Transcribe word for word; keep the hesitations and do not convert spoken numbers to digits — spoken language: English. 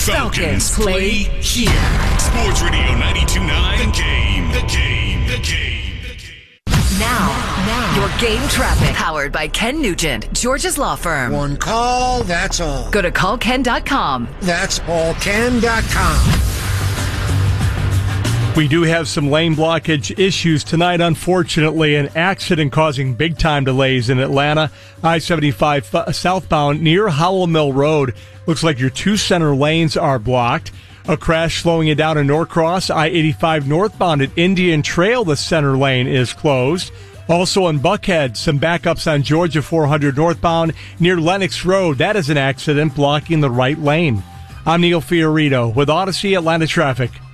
Falcons play here. Sports Radio ninety-two point nine. The game. The game. The game. The game. Now, now, your game traffic. Powered by Ken Nugent, George's Law Firm. One call, that's all. Go to call ken dot com. That's all ken dot com. We do have some lane blockage issues tonight, unfortunately. An accident causing big-time delays in Atlanta. I seventy-five southbound near Howell Mill Road. Looks like your two center lanes are blocked. A crash slowing you down in Norcross. I eighty-five northbound at Indian Trail, the center lane is closed. Also in Buckhead, some backups on Georgia four hundred northbound near Lennox Road. That is an accident blocking the right lane. I'm Neil Fiorito with Odyssey Atlanta Traffic.